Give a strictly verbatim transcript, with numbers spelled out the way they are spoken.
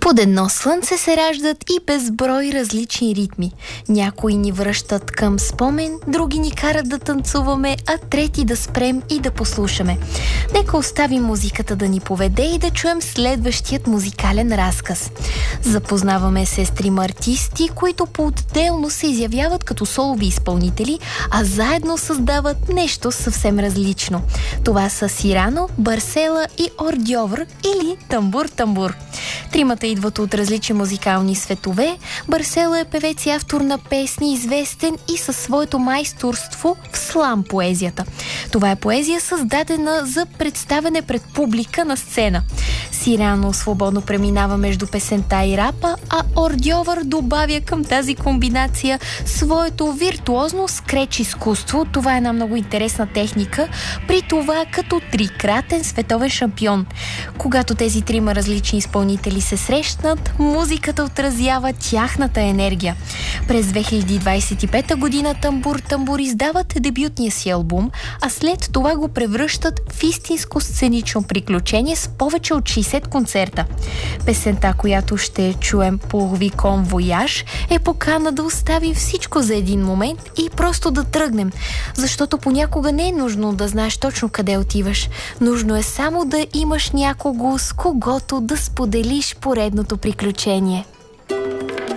Под едно слънце се раждат и безброй различни ритми. Някои ни връщат към спомен, други ни карат да танцуваме, а трети да спрем и да послушаме. Нека оставим музиката да ни поведе и да чуем следващият музикален разказ. Запознаваме се с трима артисти, които по-отделно се изявяват като солови изпълнители, а заедно създават нещо съвсем различно. Това са Сирано, Барсела и Ордьовър или Тамбур-тамбур. Тримата идват от различни музикални светове. Барсела е певец и автор на песни, известен и със своето майсторство в слам поезията. Това е поезия, създадена за представяне пред публика на сцена. Сирано свободно преминава между песента и рапа, а Ордьовър добавя към тази комбинация своето виртуозно скреч изкуство. Това е една много интересна техника, при това като трикратен световен шампион. Когато тези трима различни изпълнители се срещнат, музиката отразява тяхната енергия. През две хиляди двадесет и пета година Тамбур-тамбур издават дебютния си албум, а след това го превръщат в истинско сценично приключение с повече от шейсет концерта. Песента, която ще чуем по Викон Вояж, е покана да оставим всичко за един момент и просто да тръгнем, защото понякога не е нужно да знаеш точно къде отиваш. Нужно е само да имаш някого, с когото да споделиш поредното приключение.